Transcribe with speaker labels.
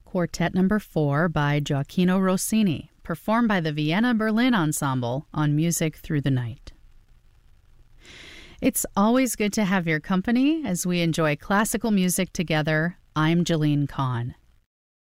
Speaker 1: Quartet Number 4 by Gioacchino Rossini, performed by the Vienna Berlin Ensemble on Music Through the Night. It's always good to have your company as we enjoy classical music together. I'm Jeline Kahn.